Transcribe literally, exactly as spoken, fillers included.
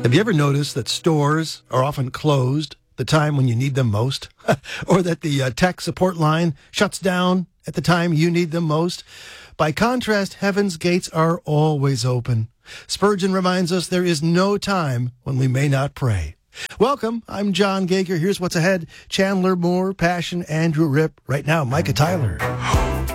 Have you ever noticed that stores are often closed the time when you need them most? Or that the uh, tech support line shuts down at the time you need them most? By contrast, heaven's gates are always open. Spurgeon reminds us there is no time when we may not pray. Welcome, I'm John Gager. Here's what's ahead. Chandler Moore, Passion, Andrew Ripp. Right now, Micah Tyler.